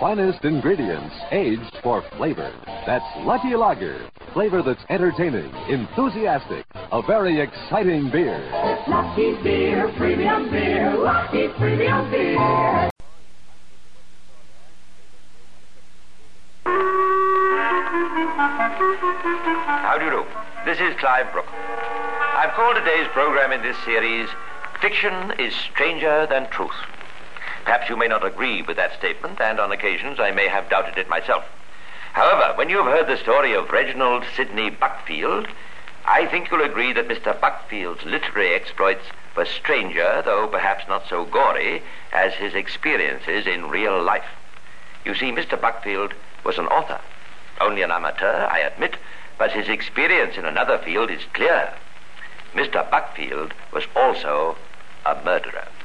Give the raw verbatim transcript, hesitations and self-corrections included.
finest ingredients aged for flavor. That's Lucky Lager. Flavor that's entertaining, enthusiastic, a very exciting beer. It's Lucky Beer, premium beer, Lucky premium beer. How do you do? This is Clive Brooke. I've called today's program in this series, Fiction is Stranger Than Truth. Perhaps you may not agree with that statement, and on occasions I may have doubted it myself. However, when you've heard the story of Reginald Sidney Buckfield, I think you'll agree that Mister Buckfield's literary exploits were stranger, though perhaps not so gory, as his experiences in real life. You see, Mister Buckfield was an author. Only an amateur, I admit, but his experience in another field is clear. Mister Buckfield was also a murderer.